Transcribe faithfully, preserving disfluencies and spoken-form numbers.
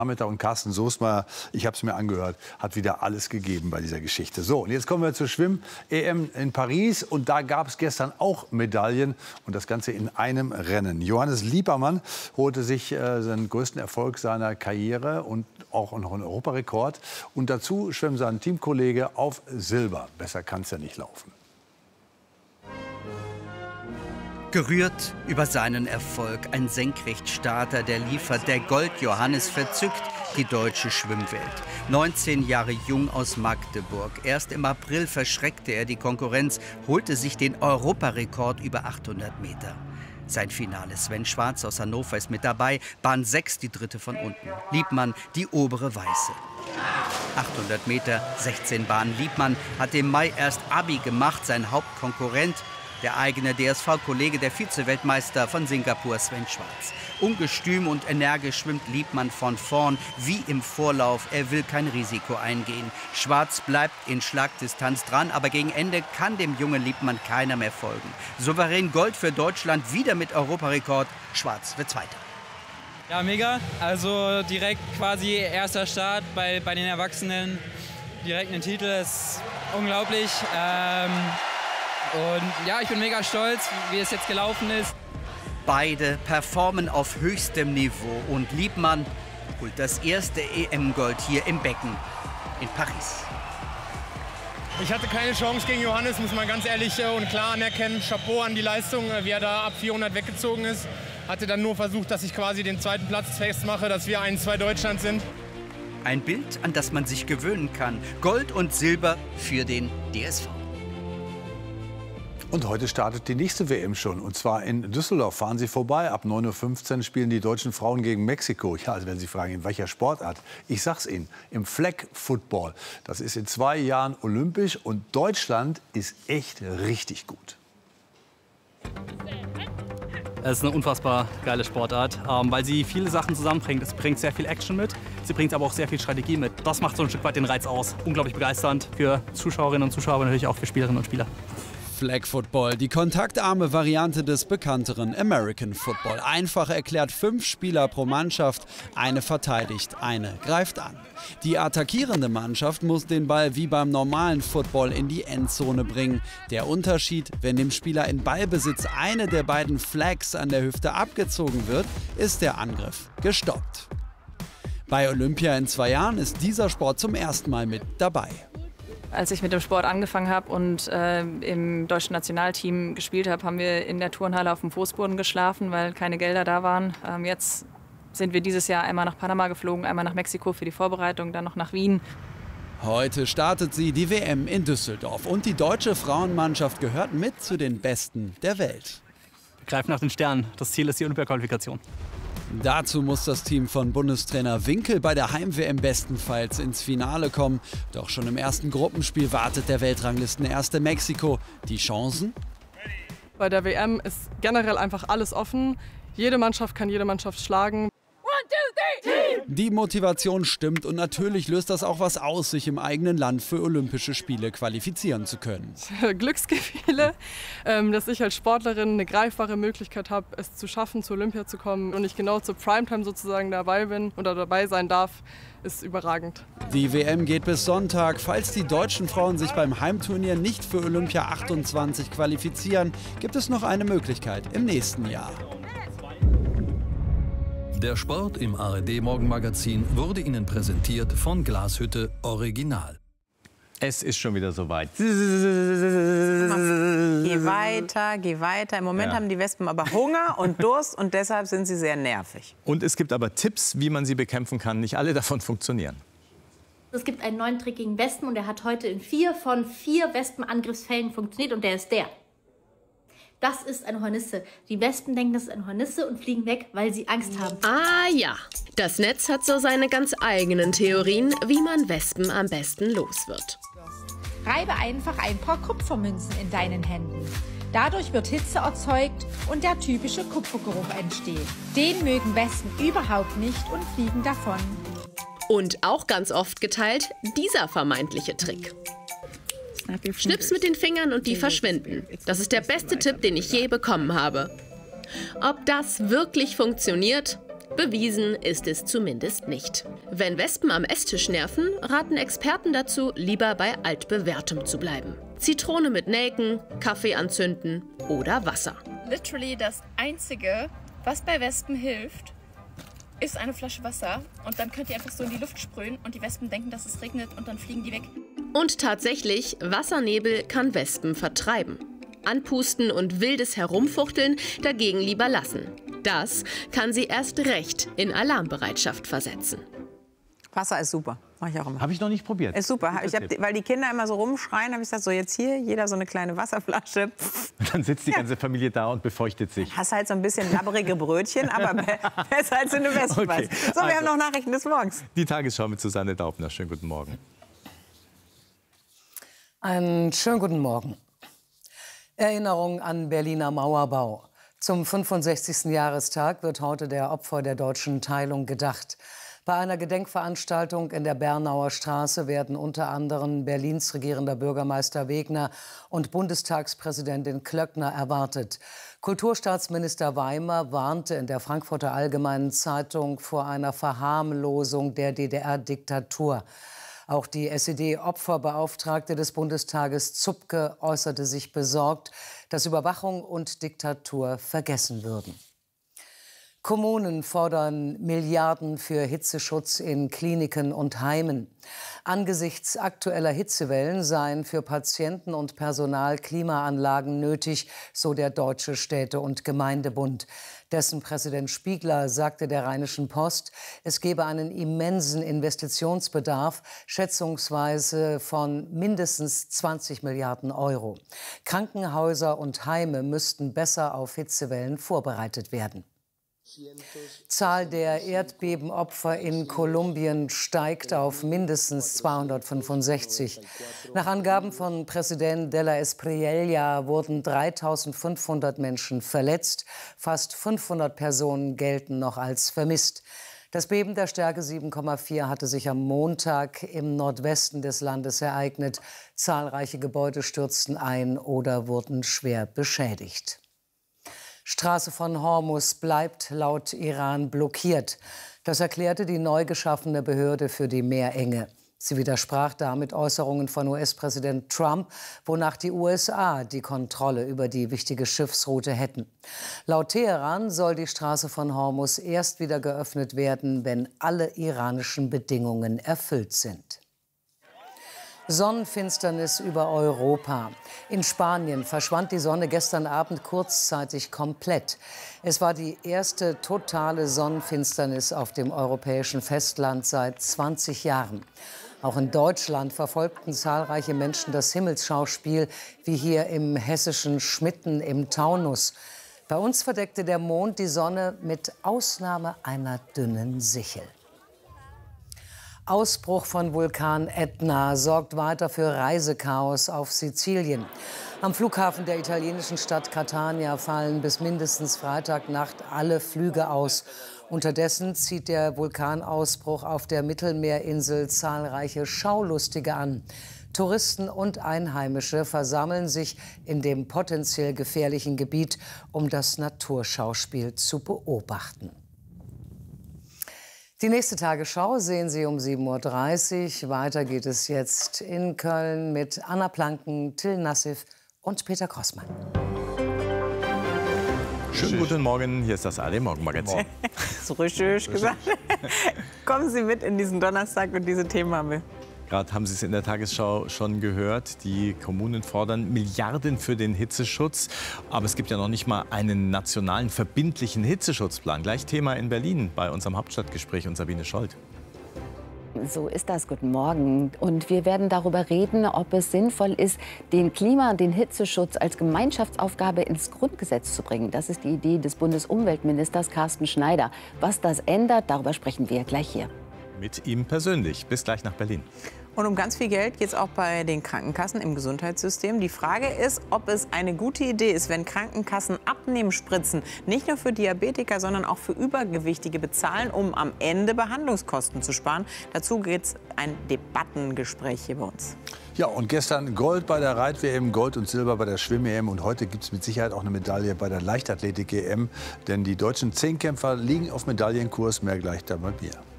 Und Carsten Soestmeier, ich habe es mir angehört, hat wieder alles gegeben bei dieser Geschichte. So, und jetzt kommen wir zur Schwimm-E M in Paris. Und da gab es gestern auch Medaillen. Und das Ganze in einem Rennen. Johannes Liebermann holte sich äh, seinen größten Erfolg seiner Karriere und auch noch einen Europarekord. Und dazu schwimmt sein Teamkollege auf Silber. Besser kann es ja nicht laufen. Gerührt über seinen Erfolg, ein Senkrechtstarter, der liefert, der Gold-Johannes verzückt die deutsche Schwimmwelt. neunzehn Jahre jung aus Magdeburg. Erst im April verschreckte er die Konkurrenz, holte sich den Europarekord über achthundert Meter. Sein Finale. Sven Schwarz aus Hannover ist mit dabei, Bahn sechs, die dritte von unten. Liebmann, die obere weiße. achthundert Meter, sechzehn Bahnen. Liebmann hat im Mai erst Abi gemacht, sein Hauptkonkurrent. Der eigene D S V-Kollege, der Vize-Weltmeister von Singapur, Sven Schwarz. Ungestüm und energisch schwimmt Liebmann von vorn, wie im Vorlauf. Er will kein Risiko eingehen. Schwarz bleibt in Schlagdistanz dran, aber gegen Ende kann dem jungen Liebmann keiner mehr folgen. Souverän Gold für Deutschland, wieder mit Europarekord. Schwarz wird Zweiter. Ja, mega. Also direkt quasi erster Start bei, bei den Erwachsenen. Direkt einen Titel, das ist unglaublich. Ähm Und ja, ich bin mega stolz, wie es jetzt gelaufen ist. Beide performen auf höchstem Niveau und Liebmann holt das erste E M-Gold hier im Becken in Paris. Ich hatte keine Chance gegen Johannes, muss man ganz ehrlich und klar anerkennen. Chapeau an die Leistung, wie er da ab vierhundert weggezogen ist. Hatte dann nur versucht, dass ich quasi den zweiten Platz festmache, dass wir eins zwei Deutschland sind. Ein Bild, an das man sich gewöhnen kann. Gold und Silber für den D S V. Und heute startet die nächste W M schon. Und zwar in Düsseldorf. Fahren Sie vorbei. Ab neun Uhr fünfzehn spielen die deutschen Frauen gegen Mexiko. Ja, also wenn Sie fragen, in welcher Sportart? Ich sag's Ihnen, im Flag Football. Das ist in zwei Jahren olympisch. Und Deutschland ist echt richtig gut. Es ist eine unfassbar geile Sportart, ähm, weil sie viele Sachen zusammenbringt. Es bringt sehr viel Action mit, sie bringt aber auch sehr viel Strategie mit. Das macht so ein Stück weit den Reiz aus. Unglaublich begeisternd für Zuschauerinnen und Zuschauer, aber natürlich auch für Spielerinnen und Spieler. Flag Football, die kontaktarme Variante des bekannteren American Football. Einfach erklärt, fünf Spieler pro Mannschaft, eine verteidigt, eine greift an. Die attackierende Mannschaft muss den Ball wie beim normalen Football in die Endzone bringen. Der Unterschied, wenn dem Spieler in Ballbesitz eine der beiden Flags an der Hüfte abgezogen wird, ist der Angriff gestoppt. Bei Olympia in zwei Jahren ist dieser Sport zum ersten Mal mit dabei. Als ich mit dem Sport angefangen habe und äh, im deutschen Nationalteam gespielt habe, haben wir in der Turnhalle auf dem Fußboden geschlafen, weil keine Gelder da waren. Ähm, jetzt sind wir dieses Jahr einmal nach Panama geflogen, einmal nach Mexiko für die Vorbereitung, dann noch nach Wien. Heute startet sie die W M in Düsseldorf und die deutsche Frauenmannschaft gehört mit zu den Besten der Welt. Wir greifen nach den Sternen. Das Ziel ist die Olympia-Qualifikation. Dazu muss das Team von Bundestrainer Winkel bei der Heim-W M bestenfalls ins Finale kommen. Doch schon im ersten Gruppenspiel wartet der Weltranglistenerste Mexiko. Die Chancen? Bei der W M ist generell einfach alles offen. Jede Mannschaft kann jede Mannschaft schlagen. Die Motivation stimmt und natürlich löst das auch was aus, sich im eigenen Land für Olympische Spiele qualifizieren zu können. Glücksgefühle, dass ich als Sportlerin eine greifbare Möglichkeit habe, es zu schaffen, zu Olympia zu kommen und ich genau zur Primetime sozusagen dabei bin oder dabei sein darf, ist überragend. Die W M geht bis Sonntag. Falls die deutschen Frauen sich beim Heimturnier nicht für Olympia achtundzwanzig qualifizieren, gibt es noch eine Möglichkeit im nächsten Jahr. Der Sport im A R D-Morgenmagazin wurde Ihnen präsentiert von Glashütte Original. Es ist schon wieder soweit. Geh weiter, geh weiter. Im Moment Ja. haben die Wespen aber Hunger und Durst und deshalb sind sie sehr nervig. Und es gibt aber Tipps, wie man sie bekämpfen kann. Nicht alle davon funktionieren. Es gibt einen neuen Trick gegen Wespen und der hat heute in vier von vier Wespenangriffsfällen funktioniert und der ist der. Das ist eine Hornisse. Die Wespen denken, das ist eine Hornisse und fliegen weg, weil sie Angst haben. Ah ja, das Netz hat so seine ganz eigenen Theorien, wie man Wespen am besten los wird. Reibe einfach ein paar Kupfermünzen in deinen Händen. Dadurch wird Hitze erzeugt und der typische Kupfergeruch entsteht. Den mögen Wespen überhaupt nicht und fliegen davon. Und auch ganz oft geteilt, dieser vermeintliche Trick. Schnips mit den Fingern und die verschwinden. Das ist der beste Tipp, den ich je bekommen habe. Ob das wirklich funktioniert? Bewiesen ist es zumindest nicht. Wenn Wespen am Esstisch nerven, raten Experten dazu, lieber bei altbewährtem zu bleiben. Zitrone mit Nelken, Kaffee anzünden oder Wasser. Literally das Einzige, was bei Wespen hilft, ist eine Flasche Wasser. Und dann könnt ihr einfach so in die Luft sprühen und die Wespen denken, dass es regnet und dann fliegen die weg. Und tatsächlich, Wassernebel kann Wespen vertreiben. Anpusten und wildes Herumfuchteln dagegen lieber lassen. Das kann sie erst recht in Alarmbereitschaft versetzen. Wasser ist super. Mach ich auch immer. Habe ich noch nicht probiert. Ist super. Ich hab, weil die Kinder immer so rumschreien, habe ich gesagt, so jetzt hier, jeder so eine kleine Wasserflasche. Und dann sitzt die ganze Familie da und befeuchtet sich. Hast halt so ein bisschen labbrige Brötchen, aber besser als in der Wespen. Okay. So, wir also, haben noch Nachrichten des Morgens. Die Tagesschau mit Susanne Daubner. Schönen guten Morgen. Einen schönen guten Morgen. Erinnerung an Berliner Mauerbau. Zum fünfundsechzigsten Jahrestag wird heute der Opfer der deutschen Teilung gedacht. Bei einer Gedenkveranstaltung in der Bernauer Straße werden unter anderem Berlins regierender Bürgermeister Wegner und Bundestagspräsidentin Klöckner erwartet. Kulturstaatsminister Weimer warnte in der Frankfurter Allgemeinen Zeitung vor einer Verharmlosung der D D R-Diktatur. Auch die S E D-Opferbeauftragte des Bundestages Zupke äußerte sich besorgt, dass Überwachung und Diktatur vergessen würden. Kommunen fordern Milliarden für Hitzeschutz in Kliniken und Heimen. Angesichts aktueller Hitzewellen seien für Patienten und Personal Klimaanlagen nötig, so der Deutsche Städte- und Gemeindebund. Dessen Präsident Spiegler sagte der Rheinischen Post, es gebe einen immensen Investitionsbedarf, schätzungsweise von mindestens zwanzig Milliarden Euro. Krankenhäuser und Heime müssten besser auf Hitzewellen vorbereitet werden. Zahl der Erdbebenopfer in Kolumbien steigt auf mindestens zweihundertfünfundsechzig. Nach Angaben von Präsident de la Espriella wurden dreitausendfünfhundert Menschen verletzt. Fast fünfhundert Personen gelten noch als vermisst. Das Beben der Stärke sieben Komma vier hatte sich am Montag im Nordwesten des Landes ereignet. Zahlreiche Gebäude stürzten ein oder wurden schwer beschädigt. Straße von Hormuz bleibt laut Iran blockiert. Das erklärte die neu geschaffene Behörde für die Meerenge. Sie widersprach damit Äußerungen von U S-Präsident Trump, wonach die U S A die Kontrolle über die wichtige Schiffsroute hätten. Laut Teheran soll die Straße von Hormuz erst wieder geöffnet werden, wenn alle iranischen Bedingungen erfüllt sind. Sonnenfinsternis über Europa. In Spanien verschwand die Sonne gestern Abend kurzzeitig komplett. Es war die erste totale Sonnenfinsternis auf dem europäischen Festland seit zwanzig Jahren. Auch in Deutschland verfolgten zahlreiche Menschen das Himmelsschauspiel, wie hier im hessischen Schmitten im Taunus. Bei uns verdeckte der Mond die Sonne mit Ausnahme einer dünnen Sichel. Ausbruch von Vulkan Etna sorgt weiter für Reisechaos auf Sizilien. Am Flughafen der italienischen Stadt Catania fallen bis mindestens Freitagnacht alle Flüge aus. Unterdessen zieht der Vulkanausbruch auf der Mittelmeerinsel zahlreiche Schaulustige an. Touristen und Einheimische versammeln sich in dem potenziell gefährlichen Gebiet, um das Naturschauspiel zu beobachten. Die nächste Tagesschau sehen Sie um sieben Uhr dreißig. Weiter geht es jetzt in Köln mit Anna Planken, Till Nassif und Peter Crossmann. Schönen guten Morgen, hier ist das A R D-Morgenmagazin. So richtig gesagt. Kommen Sie mit in diesen Donnerstag und diese Themen haben wir. Gerade haben Sie es in der Tagesschau schon gehört. Die Kommunen fordern Milliarden für den Hitzeschutz. Aber es gibt ja noch nicht mal einen nationalen verbindlichen Hitzeschutzplan. Gleich Thema in Berlin bei unserem Hauptstadtgespräch und Sabine Scholt. So ist das. Guten Morgen. Und wir werden darüber reden, ob es sinnvoll ist, den Klima- und den Hitzeschutz als Gemeinschaftsaufgabe ins Grundgesetz zu bringen. Das ist die Idee des Bundesumweltministers Carsten Schneider. Was das ändert, darüber sprechen wir gleich hier. Mit ihm persönlich. Bis gleich nach Berlin. Und um ganz viel Geld geht es auch bei den Krankenkassen im Gesundheitssystem. Die Frage ist, ob es eine gute Idee ist, wenn Krankenkassen Abnehmspritzen nicht nur für Diabetiker, sondern auch für Übergewichtige bezahlen, um am Ende Behandlungskosten zu sparen. Dazu geht es ein Debattengespräch hier bei uns. Ja, und gestern Gold bei der Reit-W M, Gold und Silber bei der Schwimm-E M. Und heute gibt es mit Sicherheit auch eine Medaille bei der Leichtathletik-E M. Denn die deutschen Zehnkämpfer liegen auf Medaillenkurs. Mehr gleich da bei mir.